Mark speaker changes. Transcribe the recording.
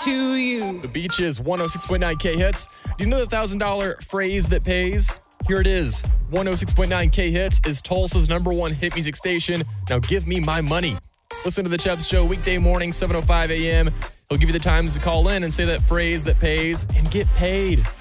Speaker 1: to you.
Speaker 2: The Beaches, 106.9 K-Hits. Do you know the $1,000 phrase that pays? Here it is. 106.9 K-Hits is Tulsa's #1 hit music station. Now give me my money. Listen to The Chubbs Show weekday morning, 7:05 a.m. He'll give you the times to call in and say that phrase that pays and get paid.